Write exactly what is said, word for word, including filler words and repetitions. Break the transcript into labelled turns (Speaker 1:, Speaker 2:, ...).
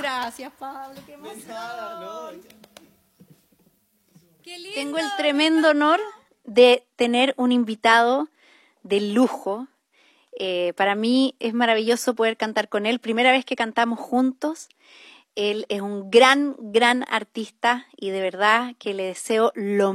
Speaker 1: Gracias, Pablo, qué emoción.
Speaker 2: Nada, no.
Speaker 1: Qué lindo.
Speaker 3: Tengo el tremendo honor de tener un invitado de lujo. Eh, para mí es maravilloso poder cantar con él. Primera vez que cantamos juntos. Él es un gran, gran artista y de verdad que le deseo lo